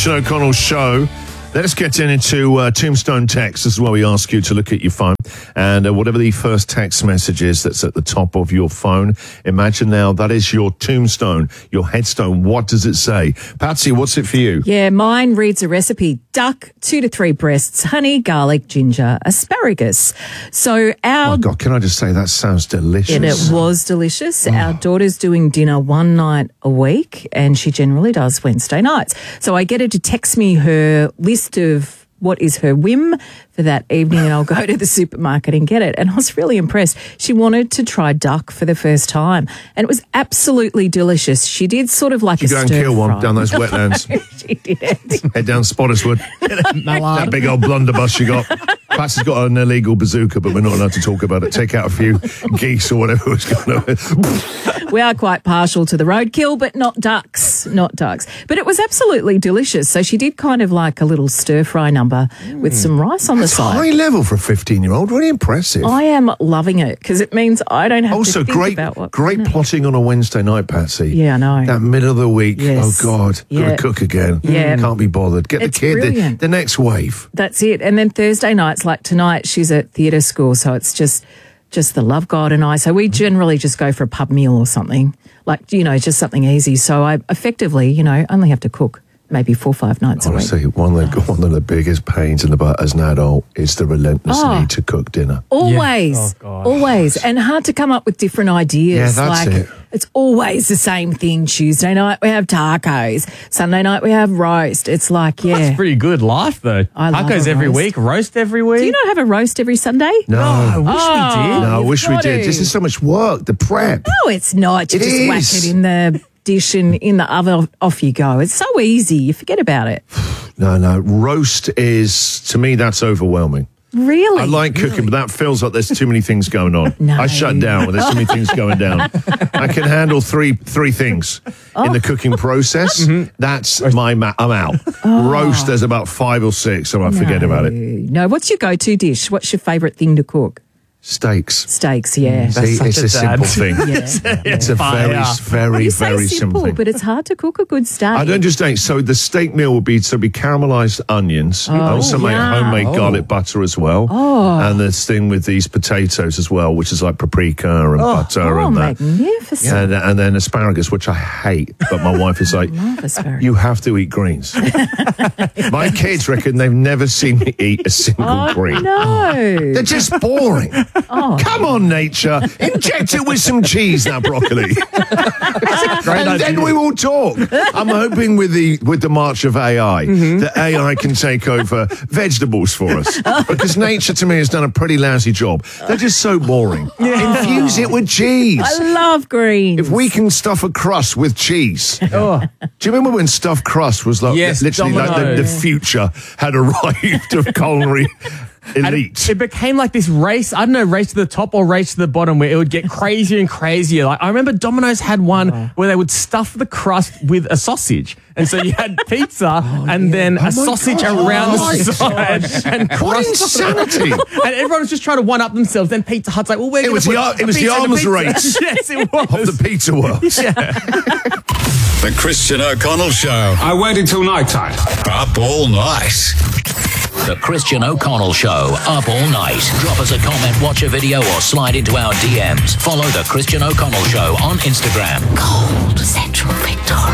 Christian O'Connell Show. Let's get into Tombstone Text. This is where we ask you to look at your phone and whatever the first text message is that's at the top of your phone, imagine now that is your tombstone, your headstone. What does it say? Patsy, what's it for you? Yeah, mine reads a recipe: duck, 2 to 3 breasts, honey, garlic, ginger, asparagus. So Oh, my God, can I just say that sounds delicious? And it was delicious. Our daughter's doing dinner one night a week, and she generally does Wednesday nights. So I get her to text me her list of what is her whim for that evening, and I'll go to the supermarket and get it. And I was really impressed. She wanted to try duck for the first time, and it was absolutely delicious. She did sort of like You go and kill one down those wetlands. She did. Head down Spottiswood. That big old blunderbuss you got. Patsy's got an illegal bazooka, but we're not allowed to talk about it. Take out a few geese or whatever was going on. We are quite partial to the roadkill, but not ducks. Not ducks. But it was absolutely delicious. So she did kind of like a little stir-fry number with some rice on the side. High level for a 15-year-old. Really impressive. I am loving it because it means I don't have Also, to think about what... great plotting on a Wednesday night, Patsy. Yeah, I know. That middle of the week. Yes. Oh, God. Yeah. Got to cook again. Yeah. Can't be bothered. Get It's the kid brilliant. the next wave. That's it. And then Thursday nights, like tonight, she's at theatre school, so it's just the Love God and I. So we generally just go for a pub meal or something, like, just something easy. So I effectively, only have to cook maybe 4 or 5 nights a week. Honestly, one of the biggest pains in the butt as an adult is the relentless need to cook dinner. Always. Yeah. Oh, God. Always. And hard to come up with different ideas. Yeah, that's it. It's always the same thing. Tuesday night we have tacos. Sunday night we have roast. It's like, That's pretty good life, though. I love Tacos a every roast. week, roast every week. Do you not have a roast every Sunday? No. I wish we did. No, I you've wish we got did. to. This is so much work, the prep. No, it's not. You It just whack is. it in the dish and in the oven, off you go. It's so easy. You forget about it. No. Roast is, to me, that's overwhelming. Really? I like cooking, but that feels like there's too many things going on. No. I shut down when there's too many things going down. I can handle three things in the cooking process. That's I'm out. Roast, there's about 5 or 6, so I forget about it. No, what's your go-to dish? What's your favourite thing to cook? Steaks. Steaks, yeah. See, such it's a a simple dad. thing. Yeah. It's a very, very, You say very simple, simple thing. but it's hard to cook a good steak. I don't do steak. So the steak meal would be caramelized onions. I also make yum. homemade garlic butter as well. And this thing with these potatoes as well, which is like paprika and butter and that. Magnificent. And then asparagus, which I hate, but my wife is like, Love asparagus. you have to eat greens. My kids reckon they've never seen me eat a single green. No. They're just boring. Come on, nature. Inject it with some cheese, that broccoli. And then we will talk. I'm hoping with the march of AI, that AI can take over vegetables for us. Because nature, to me, has done a pretty lousy job. They're just so boring. Infuse it with cheese. I love greens. If we can stuff a crust with cheese. Do you remember when stuffed crust was like Yes, literally like Domino. the future had arrived of culinary elite? It became like this race, I don't know, race to the top or race to the bottom, where it would get crazier and crazier. Like I remember Domino's had one where they would stuff the crust with a sausage. And so you had pizza and then a sausage around the side and What crust. insanity! And everyone was just trying to one up themselves. Then Pizza Hut's like, well, we're It was the arms race Yes, it was. of the pizza world. The Christian O'Connell Show. I waited till night time. Up all night. The Christian O'Connell Show, up all night. Drop us a comment, watch a video, or slide into our DMs. Follow The Christian O'Connell Show on Instagram. Cold Central Victoria.